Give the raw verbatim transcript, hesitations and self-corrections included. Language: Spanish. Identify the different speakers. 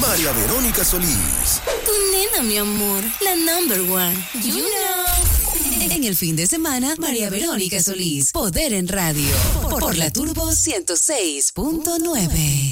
Speaker 1: María Verónica Solís.
Speaker 2: Tu nena, mi amor, la number one. You know.
Speaker 3: En el fin de semana, María Verónica Solís, Poder en Radio, por, por la Turbo ciento seis punto nueve.